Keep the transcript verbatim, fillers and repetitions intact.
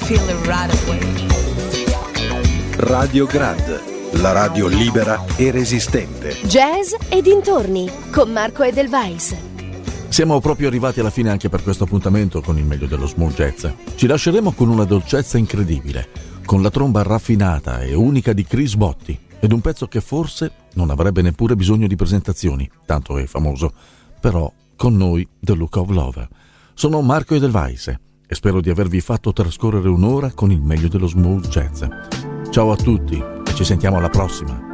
feel it right away. Radio Grad, la radio libera e resistente. Jazz e dintorni con Marco Edelweiss. Siamo proprio arrivati alla fine anche per questo appuntamento con il meglio dello smooth jazz. Ci lasceremo con una dolcezza incredibile, con la tromba raffinata e unica di Chris Botti ed un pezzo che forse non avrebbe neppure bisogno di presentazioni, tanto è famoso, però con noi The Look of Love. Sono Marco Edelweiss e spero di avervi fatto trascorrere un'ora con il meglio dello smooth jazz. Ciao a tutti e ci sentiamo alla prossima.